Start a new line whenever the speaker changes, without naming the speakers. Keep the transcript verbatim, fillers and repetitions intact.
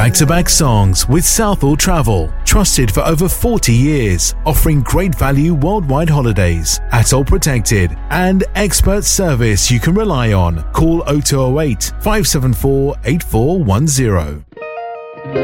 Back-to-back songs with Southall Travel. Trusted for over forty years, offering great value worldwide holidays, ATOL protected, and expert service you can rely on. Call oh two oh eight, five seven four, eight four one zero.